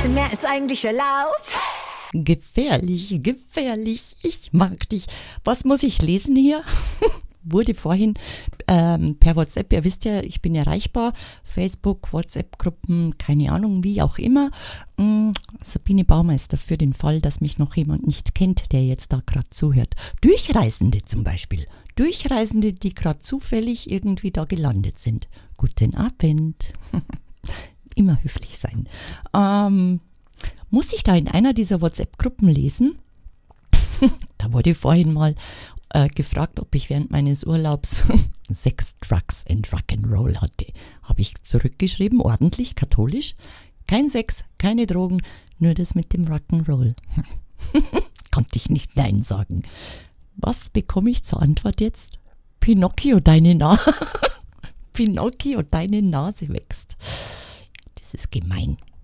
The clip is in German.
bisschen mehr als eigentlich erlaubt. Gefährlich, gefährlich, ich mag dich. Was muss ich lesen hier? Wurde vorhin per WhatsApp, ihr wisst ja, ich bin erreichbar, Facebook, WhatsApp-Gruppen, keine Ahnung, wie auch immer. Sabine Baumeister, für den Fall, dass mich noch jemand nicht kennt, der jetzt da gerade zuhört. Durchreisende zum Beispiel. Durchreisende, die gerade zufällig irgendwie da gelandet sind. Guten Abend. Immer höflich sein. Muss ich da in einer dieser WhatsApp-Gruppen lesen? Da wurde vorhin mal gefragt, ob ich während meines Urlaubs Sex, Drugs and Rock'n'Roll hatte. Habe ich zurückgeschrieben, ordentlich, katholisch. Kein Sex, keine Drogen, nur das mit dem Rock'n'Roll. Konnte ich nicht Nein sagen. Was bekomme ich zur Antwort jetzt? Pinocchio, deine Nase wächst. Das ist gemein.